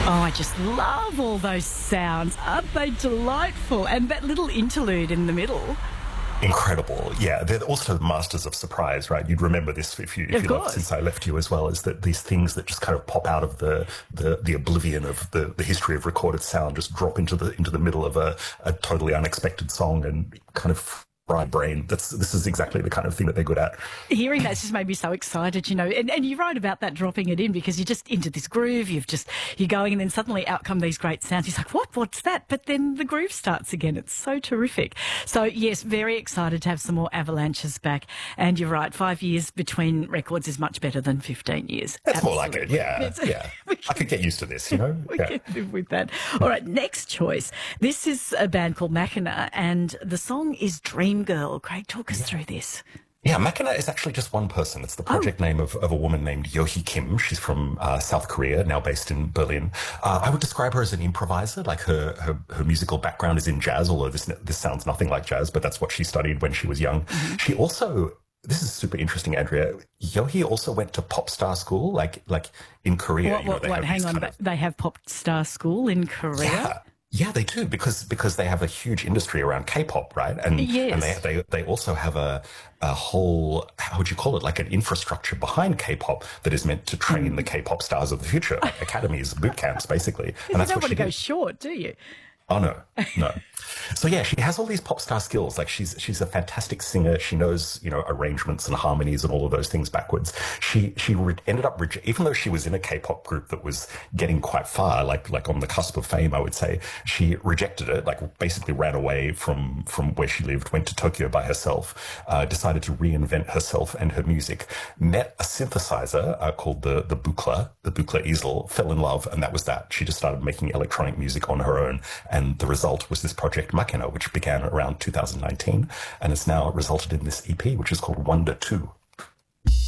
Oh, I just love all those sounds. Aren't they delightful? And that little interlude in the middle. Incredible. Yeah, they're also masters of surprise, right? You'd remember this if you loved Since I Left You as well, is that these things that just kind of pop out of the oblivion of the history of recorded sound just drop into the middle of a totally unexpected song and kind of fry brain. This is exactly the kind of thing that they're good at. Hearing that's just made me so excited, and you're right about that, dropping it in, because you're just into this groove, you're going, and then suddenly out come these great sounds. He's like, what's that? But then the groove starts again. It's so terrific. So yes, very excited to have some more Avalanches back. And you're right, 5 years between records is much better than 15 years. That's Absolutely. more like it. Yeah. I could get used to this, We can live with that. All right, next choice. This is a band called Machina, and the song is Dream Girl. Craig, talk us through this. Yeah, Machina is actually just one person. It's the project name of a woman named Yohee Kim. She's from South Korea, now based in Berlin. I would describe her as an improviser. Like her musical background is in jazz, although this sounds nothing like jazz, but that's what she studied when she was young. Mm-hmm. She also, this is super interesting, Andrea, Yohee also went to pop star school, like in Korea. Hang on, they have pop star school in Korea? Yeah, they do, because they have a huge industry around K-pop, right? And they also have a whole, how would you call it, like an infrastructure behind K-pop that is meant to train the K-pop stars of the future, like academies, boot camps, basically. And that's you don't what want to she go did. short, do you? Oh, no. So yeah, she has all these pop star skills. Like she's a fantastic singer. She knows, arrangements and harmonies and all of those things backwards. She ended up, even though she was in a K-pop group that was getting quite far, like on the cusp of fame, I would say, she rejected it, like basically ran away from where she lived, went to Tokyo by herself, decided to reinvent herself and her music, met a synthesizer called the Buchla easel, fell in love, and that was that. She just started making electronic music on her own, and the result was this project Machina, which began around 2019 and has now resulted in this EP, which is called Wonder 2.